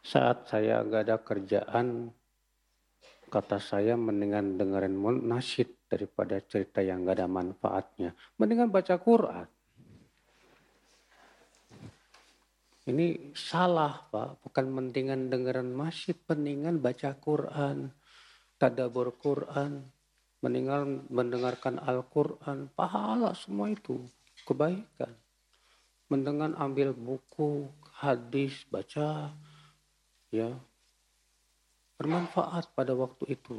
Saat saya nggak ada kerjaan, kata saya mendingan dengerin nasyid daripada cerita yang nggak ada manfaatnya. Mendingan baca Quran. Ini salah, Pak. Bukan mendingan dengerin nasyid, mendingan baca Quran. Tadabbur Quran. Mendingan mendengarkan Al-Quran. Pahala semua itu. Kebaikan. Mendingan ambil buku, hadis, baca. Ya, bermanfaat pada waktu itu.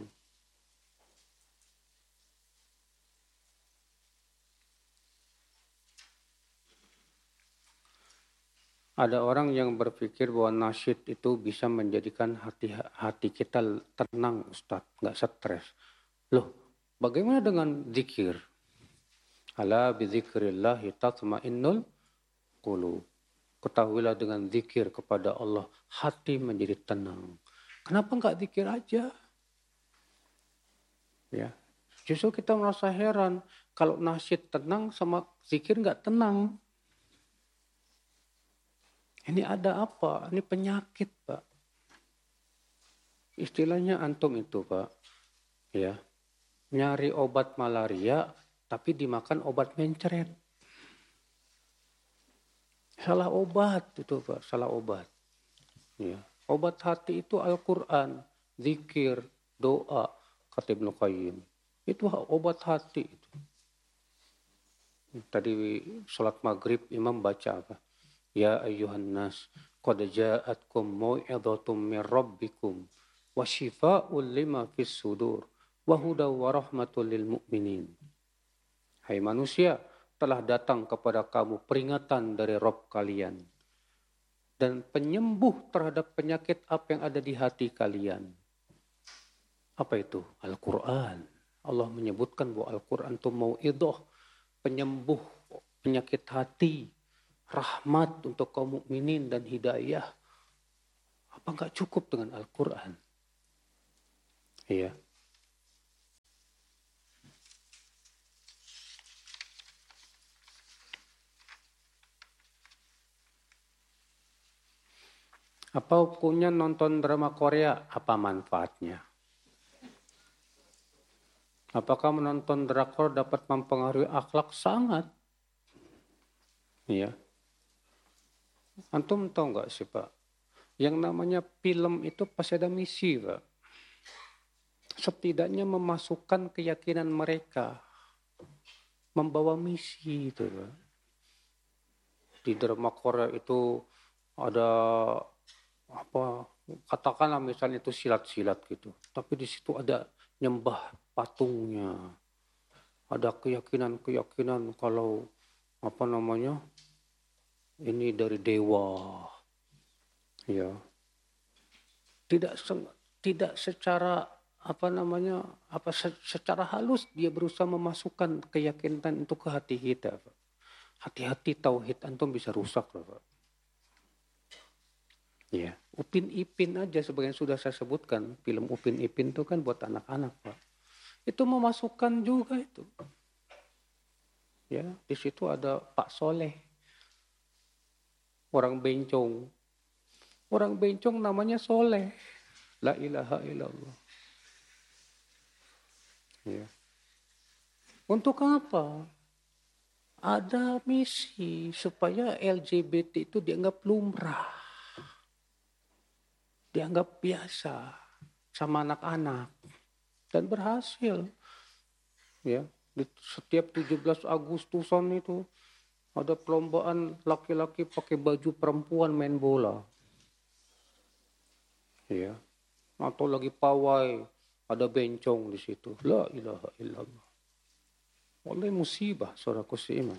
Ada orang yang berpikir bahwa nasyid itu bisa menjadikan hati kita tenang, Ustadz, nggak stres. Loh, bagaimana dengan zikir? Ala bizikrillahi tatma'innul qulub. Ketahuilah dengan zikir kepada Allah, hati menjadi tenang. Kenapa nggak zikir aja? Ya, justru kita merasa heran kalau nasyid tenang sama zikir nggak tenang. Ini ada apa? Ini penyakit, Pak. Istilahnya antum itu, Pak. Ya, nyari obat malaria tapi dimakan obat mencret. Salah obat itu, Pak. Salah obat. Ya. Obat hati itu Al-Quran, zikir, doa, kata Ibnu Qayyim. Itu obat hati. Tadi sholat maghrib imam baca apa? Ya ayyuhan nas, qad ja'atkum mau'idhatum min rabbikum wa shifa'un lima fis sudur wa hudaw wa rahmatul lil mu'minin. Hai manusia, telah datang kepada kamu peringatan dari Rabb kalian dan penyembuh terhadap penyakit apa yang ada di hati kalian. Apa itu? Al-Quran. Allah menyebutkan bahwa Al-Quran itu mau'idhah, penyembuh penyakit hati, rahmat untuk kaum mukminin dan hidayah. Apa enggak cukup dengan Al-Quran? Iya. Apa hukumnya nonton drama Korea? Apa manfaatnya? Apakah menonton drakor dapat mempengaruhi akhlak? Sangat. Iya. Antum tahu nggak sih, Pak? Yang namanya film itu pasti ada misi, Pak. Setidaknya memasukkan keyakinan mereka. Membawa misi itu, Pak. Di drama Korea itu ada apa, katakanlah misalnya itu silat-silat gitu. Tapi di situ ada nyembah patungnya. Ada keyakinan-keyakinan kalau apa namanya? Ini dari dewa. Ya. Tidak secara apa namanya? Secara halus dia berusaha memasukkan keyakinan itu ke hati kita, Pak. Hati-hati tauhid antum bisa rusak, Pak. Ya, Upin Ipin aja sebagian sudah saya sebutkan, film Upin Ipin itu kan buat anak-anak, Pak. Itu memasukkan juga itu. Ya, di situ ada Pak Soleh. Orang bencong. Orang bencong namanya Soleh. La ilaha illallah. Ya. Untuk apa? Ada misi supaya LGBT itu dianggap lumrah. Dianggap biasa sama anak-anak. Dan berhasil. Ya, di setiap 17 Agustusan itu ada perlombaan laki-laki pakai baju perempuan main bola. Ya. Atau lagi pawai, ada bencong di situ. La ilaha illallah. Oleh musibah, saudaraku seiman.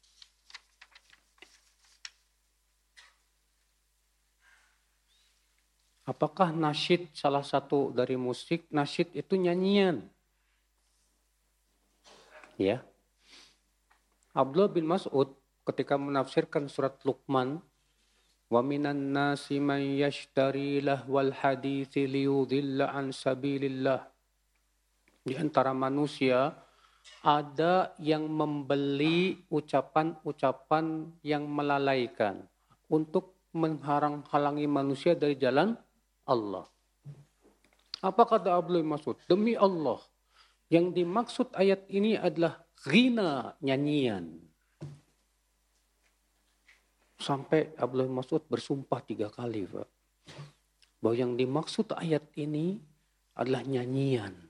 Apakah nasyid salah satu dari musik? Nasyid itu nyanyian. Ya. Abdullah bin Mas'ud ketika menafsirkan surat Luqman, wa minan nasi man yashtari lahwal hadithi liyudhilla an sabilillah. Di antara manusia ada yang membeli ucapan-ucapan yang melalaikan untuk menghalang-halangi manusia dari jalan Allah. Apa kata Abdullah bin Mas'ud? Demi Allah, yang dimaksud ayat ini adalah ghina, nyanyian. Sampai Abdullah bin Mas'ud bersumpah 3 kali, Pak. Bahwa yang dimaksud ayat ini adalah nyanyian.